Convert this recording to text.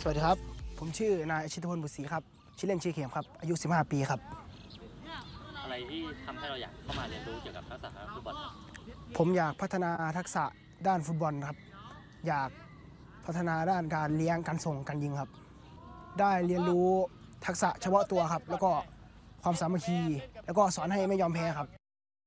สวัสดีครับผมชื่อนายชิตพลบุตรศรีครับชื่อเล่นชื่อเข็มครับอายุ15 ปีครับอะไรที่ทำให้เราอยากเข้ามาเรียนรู้เกี่ยวกับทักษะฟุตบอลผมอยากพัฒนาทักษะด้านฟุตบอลครับอยากพัฒนาด้านการเลี้ยงการส่งการยิงครับได้เรียนรู้ทักษะเฉพาะตัวครับแล้วก็ความสามัคคีแล้วก็สอนให้ไม่ยอมแพ้ครับ